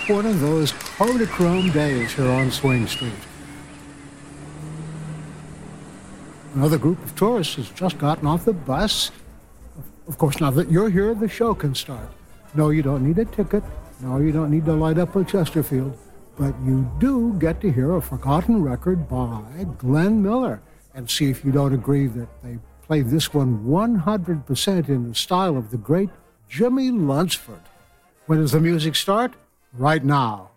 one of those Kodachrome days here on Swing Street. Another group of tourists has just gotten off the bus. Of course, now that you're here, the show can start. No, you don't need a ticket. No, you don't need to light up a Chesterfield. But you do get to hear a forgotten record by Glenn Miller. And see if you don't agree that they played this one 100% in the style of the great Jimmy Lunceford. When does the music start? Right now.